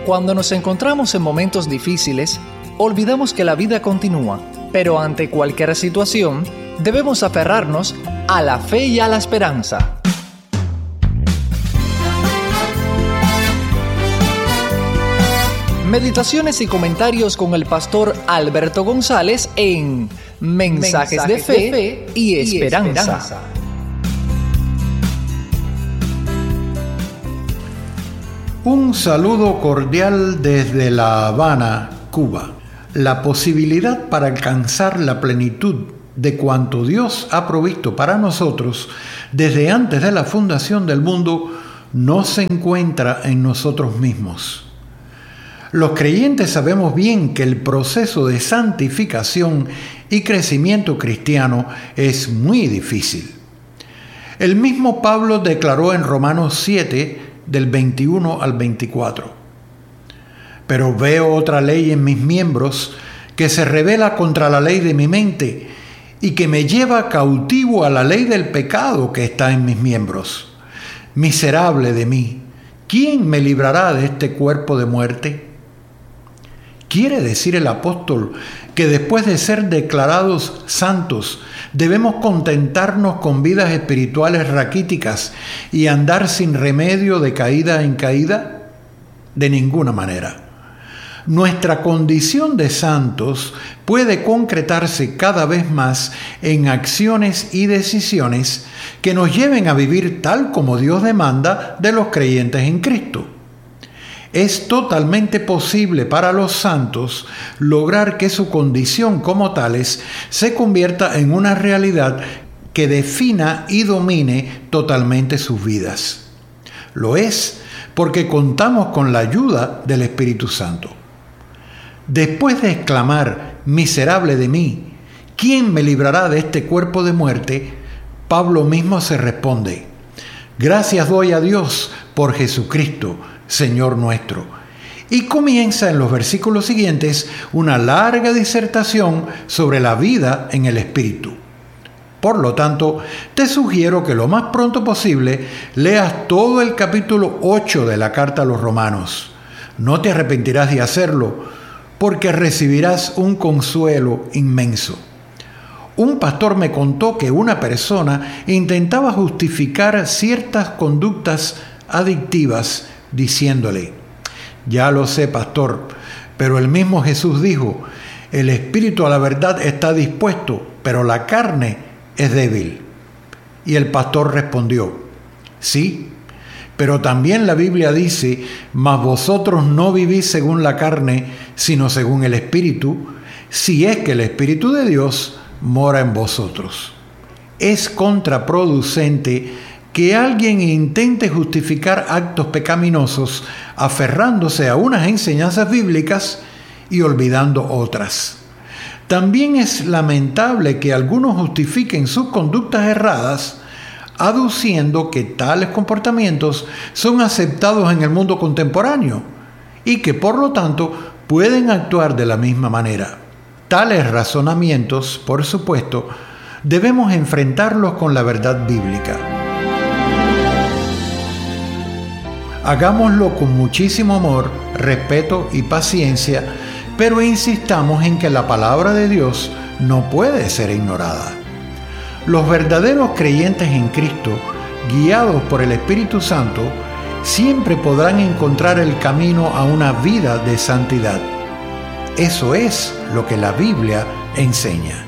Cuando nos encontramos en momentos difíciles, olvidamos que la vida continúa, pero ante cualquier situación, debemos aferrarnos a la fe y a la esperanza. Meditaciones y comentarios con el pastor Alberto González en Mensajes de Fe y Esperanza. Un saludo cordial desde La Habana, Cuba. La posibilidad para alcanzar la plenitud de cuanto Dios ha provisto para nosotros desde antes de la fundación del mundo no se encuentra en nosotros mismos. Los creyentes sabemos bien que el proceso de santificación y crecimiento cristiano es muy difícil. El mismo Pablo declaró en Romanos 7, del 21 al 24. Pero veo otra ley en mis miembros que se rebela contra la ley de mi mente y que me lleva cautivo a la ley del pecado que está en mis miembros. Miserable de mí, ¿quién me librará de este cuerpo de muerte? Quiere decir el apóstol que después de ser declarados santos, debemos contentarnos con vidas espirituales raquíticas y andar sin remedio de caída en caída. De ninguna manera. Nuestra condición de santos puede concretarse cada vez más en acciones y decisiones que nos lleven a vivir tal como Dios demanda de los creyentes en Cristo. Es totalmente posible para los santos lograr que su condición como tales se convierta en una realidad que defina y domine totalmente sus vidas. Lo es porque contamos con la ayuda del Espíritu Santo. Después de exclamar, miserable de mí, ¿quién me librará de este cuerpo de muerte?, Pablo mismo se responde, gracias doy a Dios por Jesucristo, Señor nuestro. Y comienza en los versículos siguientes una larga disertación sobre la vida en el Espíritu. Por lo tanto, te sugiero que lo más pronto posible leas todo el capítulo 8 de la carta a los Romanos. No te arrepentirás de hacerlo, porque recibirás un consuelo inmenso. Un pastor me contó que una persona intentaba justificar ciertas conductas adictivas diciéndole, ya lo sé, pastor, pero el mismo Jesús dijo, el espíritu a la verdad está dispuesto, pero la carne es débil. Y el pastor respondió, sí, pero también la Biblia dice, mas vosotros no vivís según la carne, sino según el Espíritu, si es que el Espíritu de Dios mora en vosotros. Es contraproducente que alguien intente justificar actos pecaminosos aferrándose a unas enseñanzas bíblicas y olvidando otras. También es lamentable que algunos justifiquen sus conductas erradas aduciendo que tales comportamientos son aceptados en el mundo contemporáneo y que por lo tanto pueden actuar de la misma manera. Tales razonamientos, por supuesto, debemos enfrentarlos con la verdad bíblica. Hagámoslo con muchísimo amor, respeto y paciencia, pero insistamos en que la palabra de Dios no puede ser ignorada. Los verdaderos creyentes en Cristo, guiados por el Espíritu Santo, siempre podrán encontrar el camino a una vida de santidad. Eso es lo que la Biblia enseña.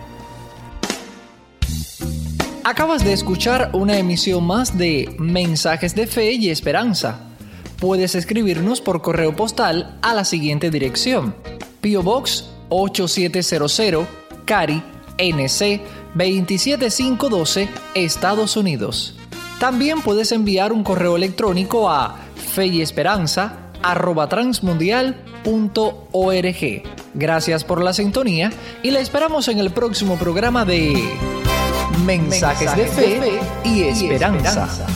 Acabas de escuchar una emisión más de Mensajes de Fe y Esperanza. Puedes escribirnos por correo postal a la siguiente dirección: P.O. Box 8700, Cary, NC 27512, Estados Unidos. También puedes enviar un correo electrónico a feyesperanza@transmundial.org. Gracias por la sintonía y la esperamos en el próximo programa de Mensajes de Fe y Esperanza.